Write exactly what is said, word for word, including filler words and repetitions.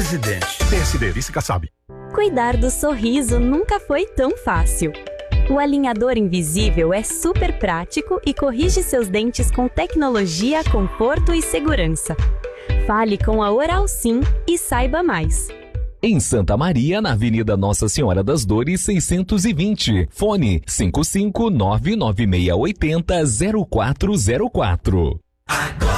presidente. P S D, vice Kassab. Cuidar do sorriso nunca foi tão fácil. O alinhador invisível é super prático e corrige seus dentes com tecnologia, conforto e segurança. Fale com a Oral Sim e saiba mais. Em Santa Maria, na Avenida Nossa Senhora das Dores, seiscentos e vinte. Fone cinco cinco nove nove seis oito zero zero quatro zero quatro.